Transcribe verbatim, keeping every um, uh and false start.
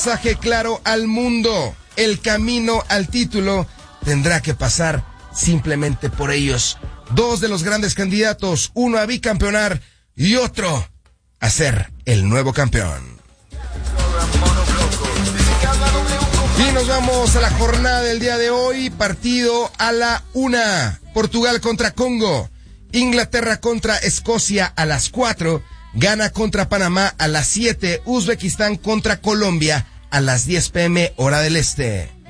Mensaje claro al mundo: el camino al título tendrá que pasar simplemente por ellos. Dos de los grandes candidatos, uno a bicampeonar y otro a ser el nuevo campeón. Y nos vamos a la jornada del día de hoy. Partido a la una. Portugal contra Congo. Inglaterra contra Escocia a las cuatro. Ghana contra Panamá a las siete. Uzbekistán contra Colombia a las diez p m hora del este.